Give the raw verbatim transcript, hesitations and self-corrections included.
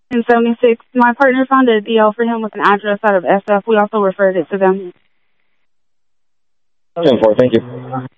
In seventy-six, my partner found a D L for him with an address out of S F. We also referred it to them. ten four, thank you.